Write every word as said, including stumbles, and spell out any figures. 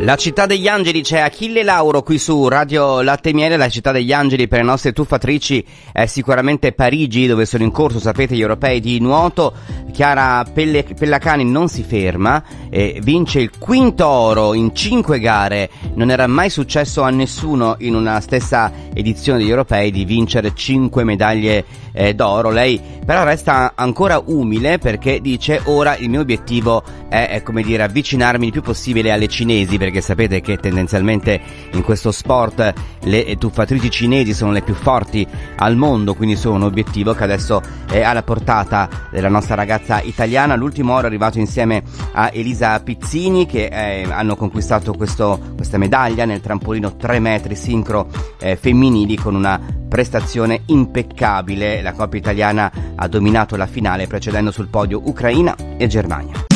La città degli angeli, c'è Achille Lauro qui su Radio Latte e Miele. La città degli angeli per le nostre tuffatrici è sicuramente Parigi, dove sono in corso, sapete, gli europei di nuoto. Chiara Pelle- Pellacani non si ferma e vince il quinto oro in cinque gare. Non era mai successo a nessuno in una stessa edizione degli europei di vincere cinque medaglie eh, d'oro. Lei però resta ancora umile, perché dice: ora il mio obiettivo è, è come dire avvicinarmi il più possibile alle cinesi, perché sapete che tendenzialmente in questo sport le tuffatrici cinesi sono le più forti al mondo, quindi sono un obiettivo che adesso è alla portata della nostra ragazza italiana. L'ultimo oro è arrivato insieme a Elisa Pizzini, che eh, hanno conquistato questo, questa medaglia nel trampolino tre metri sincro eh, femminili, con una prestazione impeccabile. La coppia italiana ha dominato la finale, precedendo sul podio Ucraina e Germania.